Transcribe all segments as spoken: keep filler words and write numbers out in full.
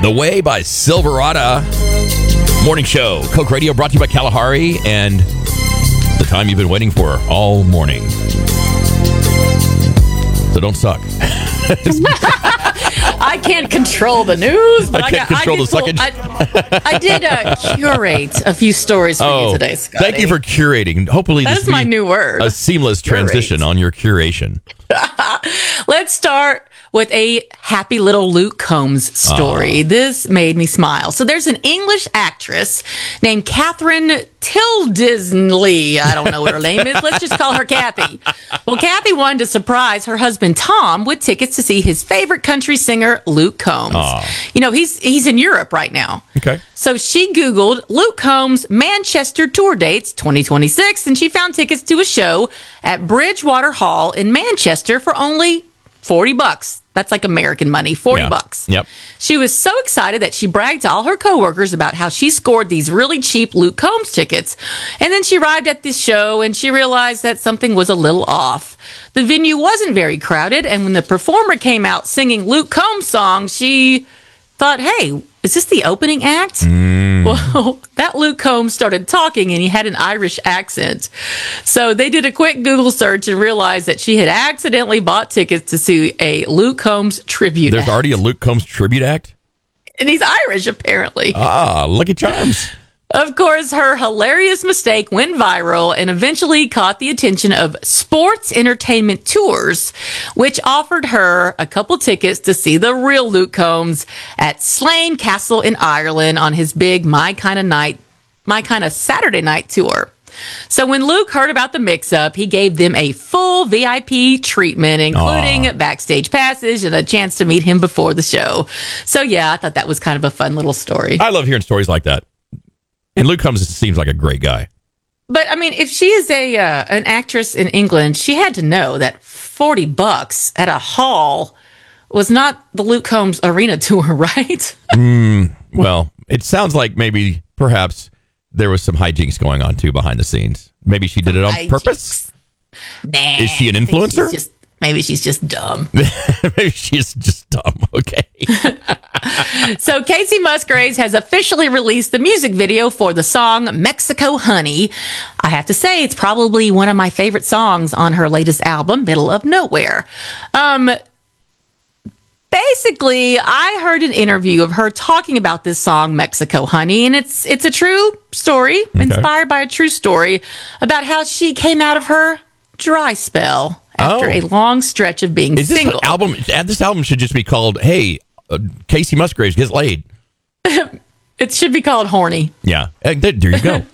The Way by Silverado. Morning show. Coke Radio brought to you by Kalahari and the time you've been waiting for all morning. So don't suck. I can't control the news, but I I, can't got, control I the did suckage. I, I did uh, curate a few stories for Oh, you today, Scotty. thank you for curating. Hopefully, That this is my be new word. a seamless Curate. transition on your curation. Let's start with a happy little Luke Combs story. Ah. This made me smile. So there's an English actress named Catherine Tildesley. I don't know what her name is. Let's just call her Kathy. Well, Kathy wanted to surprise her husband Tom with tickets to see his favorite country singer, Luke Combs. Ah. You know, he's he's in Europe right now. Okay. So she Googled Luke Combs Manchester tour dates twenty twenty-six, and she found tickets to a show at Bridgewater Hall in Manchester for only forty bucks. That's like American money, forty Yeah. bucks. Yep. She was so excited that she bragged to all her coworkers about how she scored these really cheap Luke Combs tickets. And then she arrived at this show and she realized that something was a little off. The venue wasn't very crowded, and when the performer came out singing Luke Combs songs, she thought, hey, is this the opening act? Mm. Well, that Luke Combs started talking and he had an Irish accent. So they did a quick Google search and realized that she had accidentally bought tickets to see a Luke Combs tribute There's act. already a Luke Combs tribute act? And he's Irish, apparently. Ah, Lucky Charms. Of course, her hilarious mistake went viral and eventually caught the attention of Sports Entertainment Tours, which offered her a couple tickets to see the real Luke Combs at Slane Castle in Ireland on his big My Kind of Night, My Kind of Saturday Night tour. So when Luke heard about the mix-up, he gave them a full V I P treatment, including Aww. backstage passes and a chance to meet him before the show. So yeah, I thought that was kind of a fun little story. I love hearing stories like that. And Luke Combs seems like a great guy. But I mean, if she is a uh, an actress in England, she had to know that forty bucks at a hall was not the Luke Combs arena tour, right? Mm, well, it sounds like maybe perhaps there was some hijinks going on too behind the scenes. Maybe she did it on Hijinks. purpose. Nah, Is she an I think influencer? she's just- maybe she's just dumb. Maybe she's just dumb. Okay. So Casey Musgraves has officially released the music video for the song Mexico Honey. I have to say, it's probably one of my favorite songs on her latest album, Middle of Nowhere. Um, basically, I heard an interview of her talking about this song, Mexico Honey, and it's it's a true story, inspired by a true story about how she came out of her dry spell after Oh. a long stretch of being Is this single. album? This album should just be called "Hey, uh, Casey Musgraves Gets Laid." It should be called Horny. Yeah, Uh, there there you go.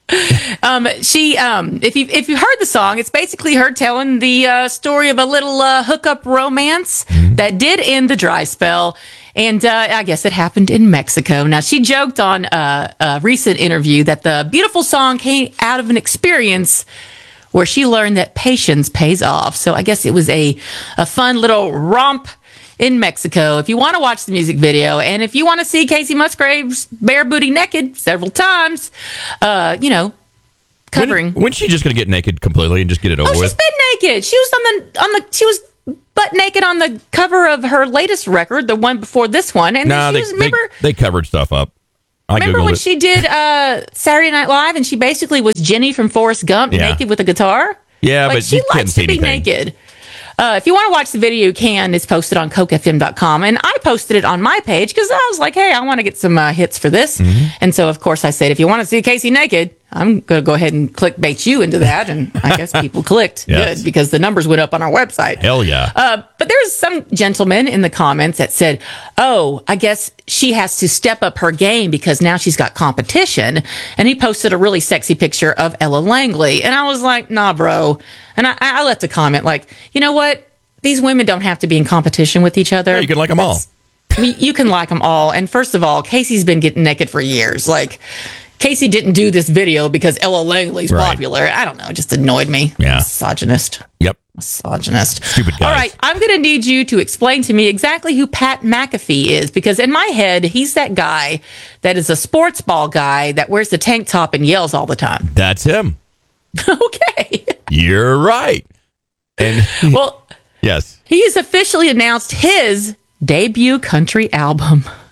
Um, she, um, if you if you heard the song, it's basically her telling the uh, story of a little uh, hookup romance Mm-hmm. that did end the dry spell, and uh, I guess it happened in Mexico. Now, she joked on uh, a recent interview that the beautiful song came out of an experience where she learned that patience pays off. So I guess it was a a fun little romp in Mexico. If you want to watch the music video, and if you want to see Casey Musgraves bare booty naked several times, uh, you know, covering. When, when's she just going to get naked completely and just get it over Oh, she's with? been naked. She was on the on the she was butt naked on the cover of her latest record, the one before this one. And No, then she they, was, they remember they covered stuff up. I remember Googled when it. she did uh, Saturday Night Live and she basically was Jenny from Forrest Gump Yeah. naked with a guitar? Yeah, like, but she you couldn't likes see to be anything. naked. Uh, if you want to watch the video, you can. It's posted on coke f m dot com. And I posted it on my page because I was like, hey, I want to get some uh, hits for this. Mm-hmm. And so, of course, I said, if you want to see Casey naked, I'm going to go ahead and clickbait you into that. And I guess people clicked. Yes. Good, because the numbers went up on our website. Hell yeah. Uh, but there's some gentleman in the comments that said, oh, I guess she has to step up her game because now she's got competition. And he posted a really sexy picture of Ella Langley. And I was like, nah, bro. And I, I left a comment like, you know what? These women don't have to be in competition with each other. Yeah, you can like them all. I mean, you can like them all. And first of all, Casey's been getting naked for years. Like, Casey didn't do this video because Ella Langley's Right. popular. I don't know. It just annoyed me. Yeah. Misogynist. Yep. Misogynist. Stupid guys. All right. I'm going to need you to explain to me exactly who Pat McAfee is, because in my head, he's that guy that is a sports ball guy that wears the tank top and yells all the time. That's him. Okay. You're right. And Well, yes. he has officially announced his debut country album.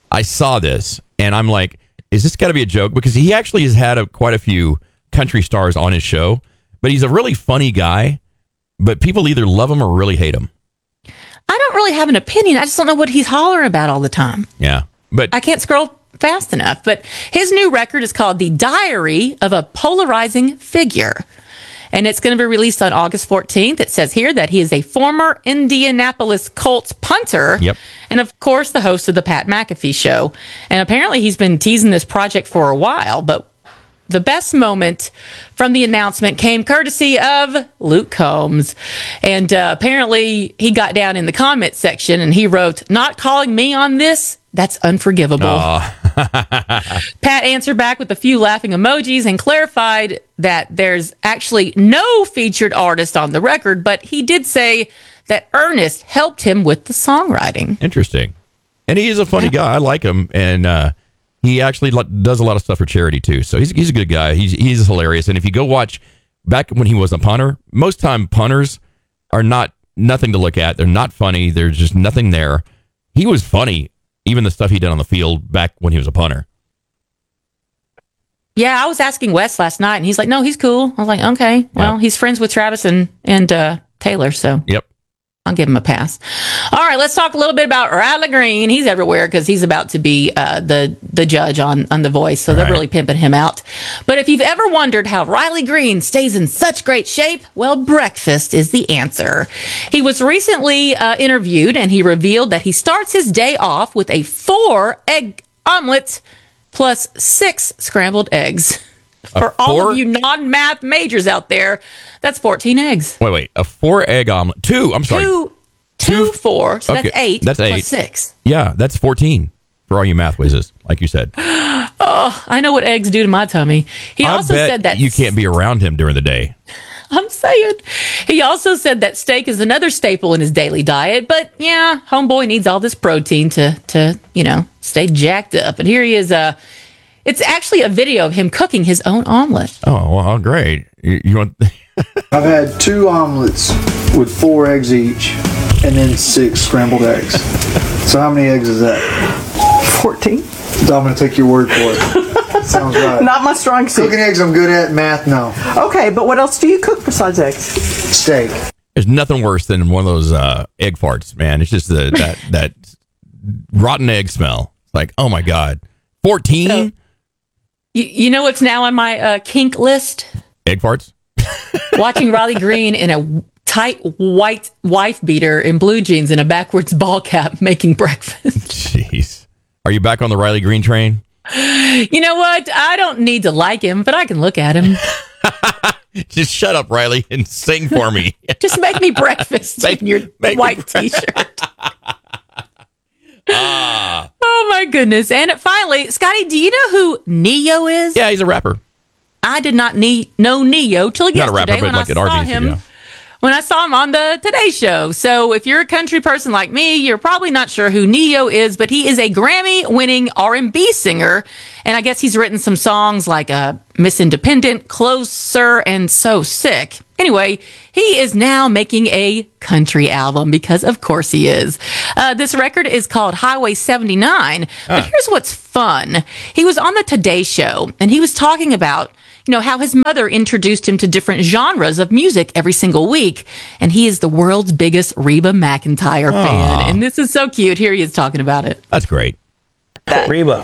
I saw this and I'm like, is this got to be a joke? Because he actually has had a, quite a few country stars on his show, but he's a really funny guy. But people either love him or really hate him. I don't really have an opinion. I just don't know what he's hollering about all the time. Yeah, but I can't scroll fast enough. But his new record is called The Diary of a Polarizing Figure. And it's going to be released on August fourteenth. It says here that he is a former Indianapolis Colts punter. Yep. And of course, the host of the Pat McAfee show. And apparently he's been teasing this project for a while, but the best moment from the announcement came courtesy of Luke Combs. And uh, apparently he got down in the comment section and he wrote, "Not calling me on this? That's unforgivable." Pat answered back with a few laughing emojis and clarified that there's actually no featured artist on the record, but he did say that Ernest helped him with the songwriting. Interesting. And he is a funny guy. I like him. And, uh, he actually does a lot of stuff for charity, too. So he's he's a good guy. He's he's hilarious. And if you go watch back when he was a punter, most time punters are not nothing to look at. They're not funny. There's just nothing there. He was funny, even the stuff he did on the field back when he was a punter. Yeah, I was asking Wes last night, and he's like, "No, he's cool." I was like, "Okay, well, Yep. he's friends with Travis and and uh, Taylor, so Yep. I'll give him a pass." All right, let's talk a little bit about Riley Green. He's everywhere because he's about to be uh, the the judge on, on The Voice, so they're Right. really pimping him out. But if you've ever wondered how Riley Green stays in such great shape, well, breakfast is the answer. He was recently uh, interviewed, and he revealed that he starts his day off with a four-egg omelet plus six scrambled eggs. For all four- of you non-math majors out there, that's fourteen eggs. Wait, wait. A four egg omelet. Two. I'm sorry. Two, two, Two- four. So that's okay, eight. that's plus eight. six. Yeah, that's fourteen for all you math whizzes, like you said. Oh, I know what eggs do to my tummy. He I also bet said that you can't be around him during the day. I'm saying. He also said that steak is another staple in his daily diet. But yeah, homeboy needs all this protein to to you know stay jacked up. And here he is. Uh, it's actually a video of him cooking his own omelet. Oh, well, great. You, you want? I've had two omelets with four eggs each, and then six scrambled eggs. So how many eggs is that? fourteen. So I'm going to take your word for it. Sounds right. Not my strong suit. Cooking eggs I'm good at, math no. Okay, but what else do you cook besides eggs? Steak. There's nothing worse than one of those uh, egg farts, man. It's just the, that that rotten egg smell. It's like, oh my god, fourteen So- You, you know what's now on my uh, kink list? egg farts. Watching Riley Green in a tight white wife beater in blue jeans and a backwards ball cap making breakfast. Jeez, are you back on the Riley Green train? You know what? I don't need to like him, but I can look at him. Just shut up, Riley, and sing for me. Just make me breakfast Make- in your make me white bre- t-shirt. Oh my goodness. And finally, Scotty, do you know who Neo is? Yeah, he's a rapper. I did not need, know Neo till Not a yesterday rapper, but when like I an saw R and B him. studio. When I saw him on the Today Show. So if you're a country person like me, you're probably not sure who Neo is, but he is a Grammy-winning R and B singer. And I guess he's written some songs like uh, Miss Independent, Closer, and So Sick. Anyway, he is now making a country album because of course he is. Uh, this record is called Highway seventy-nine. But here's what's fun. He was on the Today Show and he was talking about you know, how his mother introduced him to different genres of music every single week. And he is the world's biggest Reba McEntire fan. And this is so cute. Here he is talking about it. That's great. Reba.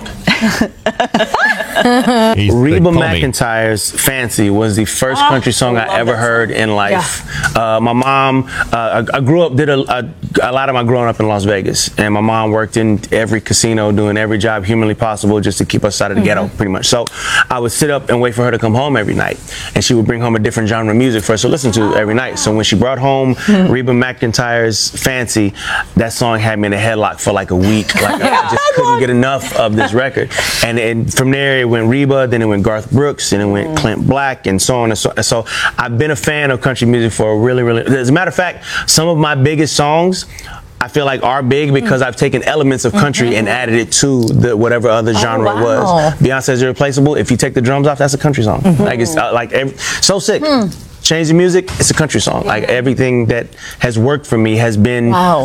He's Reba call me. McEntire's Fancy was the first country song I ever heard in life. Uh, my mom, uh, I, I grew up, did a, a, a lot of my growing up in Las Vegas. And my mom worked in every casino, doing every job humanly possible just to keep us out of the Mm-hmm. ghetto, pretty much. So I would sit up and wait for her to come home every night. And she would bring home a different genre of music for us to listen to every night. So when she brought home Reba McEntire's Fancy, that song had me in a headlock for like a week. Like I just couldn't get enough of this record. And, and from there it went Reba, then it went Garth Brooks, and it went Clint Black, and so on and so on. So I've been a fan of country music for a really, really, as a matter of fact, some of my biggest songs I feel like are big because I've taken elements of country mm-hmm. and added it to the whatever other genre oh, wow. it was. Beyonce's Irreplaceable, if you take the drums off, that's a country song. Mm-hmm. Like it's uh, like every, So Sick. Hmm. Change the music, it's a country song. Like everything that has worked for me has been wow.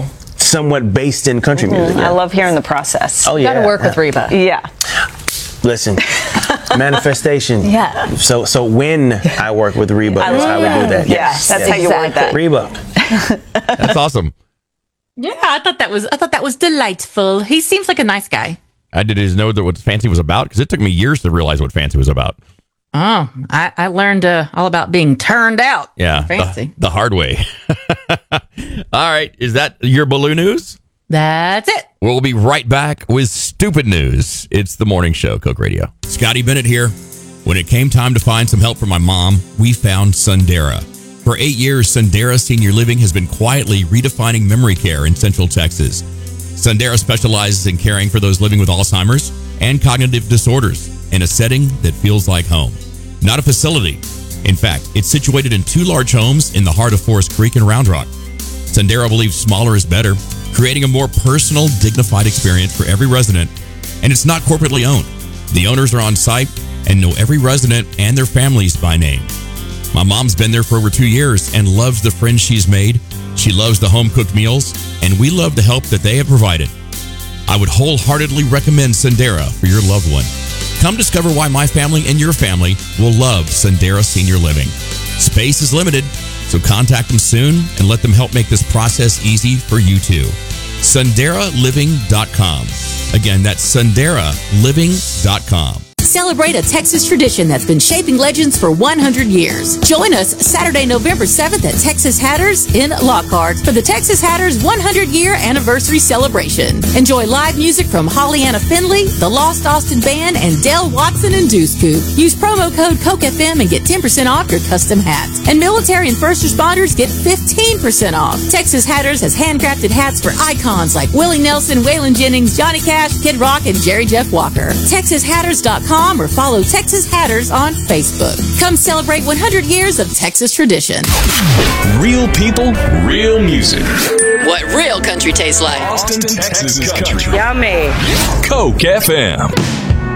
somewhat based in country music. I Yeah. love hearing the process. Oh You yeah. got to work with Reba. Yeah. Listen, manifestation. Yeah. So so when I work with Reba, that's how we do that. Yeah, Yes. that's Yes. how you word that. Reba. That's awesome. Yeah, I thought that was I thought that was delightful. He seems like a nice guy. I didn't know that what Fancy was about because it took me years to realize what Fancy was about. Oh, I, I learned uh, all about being turned out. Yeah, Fancy. The, the hard way. All right, is that your balloon news? That's it. We'll be right back with stupid news. It's the morning show, Coke Radio. Scotty Bennett here. When it came time to find some help for my mom, we found Sundera. For eight years, Sundera Senior Living has been quietly redefining memory care in Central Texas. Sundera specializes in caring for those living with Alzheimer's and cognitive disorders in a setting that feels like home. Not a facility. In fact, it's situated in two large homes in the heart of Forest Creek and Round Rock. Sundera believes smaller is better, creating a more personal, dignified experience for every resident, and it's not corporately owned. The owners are on site and know every resident and their families by name. My mom's been there for over two years and loves the friends she's made. She loves the home-cooked meals, and we love the help that they have provided. I would wholeheartedly recommend Sundera for your loved one. Come discover why my family and your family will love Sundera Senior Living. Space is limited, so contact them soon and let them help make this process easy for you too. Sundera Living dot com. Again, that's Sundera Living dot com. Celebrate a Texas tradition that's been shaping legends for one hundred years. Join us Saturday, November seventh at Texas Hatters in Lockhart for the Texas Hatters one hundred year anniversary celebration. Enjoy live music from Hollyana Finley, the Lost Austin Band, and Dell Watson and Deuce Coupe. Use promo code CokeFM and get ten percent off your custom hats. And military and first responders get fifteen percent off. Texas Hatters has handcrafted hats for icons like Willie Nelson, Waylon Jennings, Johnny Cash, Kid Rock, and Jerry Jeff Walker. Texas Hatters dot com or follow Texas Hatters on Facebook. Come celebrate one hundred years of Texas tradition. Real people, real music. What real country tastes like. Austin, Texas is country. Yummy. Coke F M.